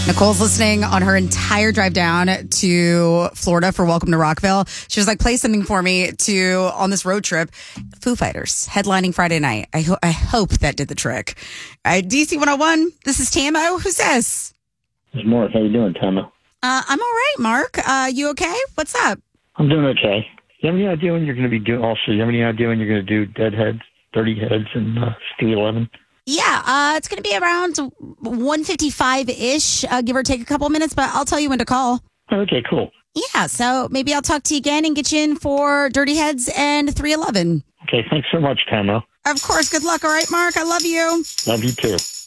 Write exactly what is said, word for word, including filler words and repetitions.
Nicole's listening on her entire drive down to Florida for Welcome to Rockville. She was like, play something for me to on this road trip. Foo Fighters headlining Friday night. I, ho- I hope that did the trick. All right, D C one oh one. This is Tamo. Who's this? It's Mark. How you doing, Tamo? Uh, I'm all right, Mark. Uh, you okay? What's up? I'm doing okay. You have any idea when you're going to be doing? Also, you have any idea when you're going to do Deadheads, Dirty Heads, and uh, three eleven? Yeah, uh, it's going to be around one fifty-five-ish, uh, give or take a couple minutes, but I'll tell you when to call. Okay, cool. Yeah, so maybe I'll talk to you again and get you in for Dirty Heads and three eleven. Okay, thanks so much, Tamo. Of course. Good luck. All right, Mark. I love you. Love you too.